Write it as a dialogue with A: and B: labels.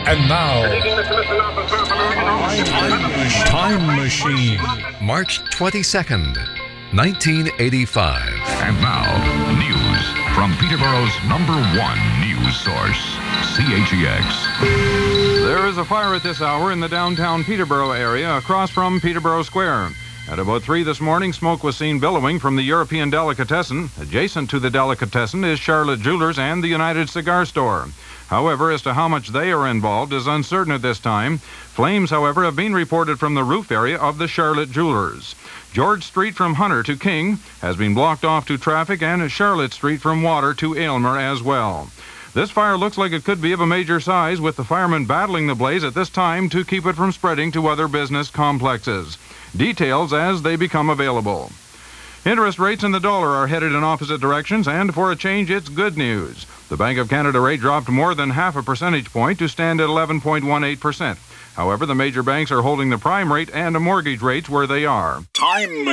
A: And now, Time Machine.
B: March 22nd, 1985.
C: And now, news from Peterborough's #1 news source, CHEX.
D: There is a fire at this hour in the downtown Peterborough area across from Peterborough Square. At about 3 this morning, smoke was seen billowing from the European Delicatessen. Adjacent to the Delicatessen is Charlotte Jewelers and the United Cigar Store. However, as to how much they are involved is uncertain at this time. Flames, however, have been reported from the roof area of the Charlotte Jewelers. George Street from Hunter to King has been blocked off to traffic, and Charlotte Street from Water to Aylmer as well. This fire looks like it could be of a major size, with the firemen battling the blaze at this time to keep it from spreading to other business complexes. Details as they become available. Interest rates in the dollar are headed in opposite directions, and for a change, it's good news. The Bank of Canada rate dropped more than half a percentage point to stand at 11.18%. However, the major banks are holding the prime rate and mortgage rates where they are.
A: Time